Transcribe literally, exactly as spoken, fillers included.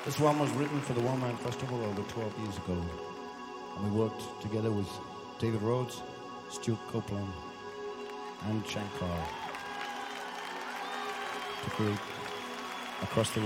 This one was written for the One Man Festival over twelve years ago. And we worked together with David Rhodes, Stuart Copeland, and Shankar to create Across the River.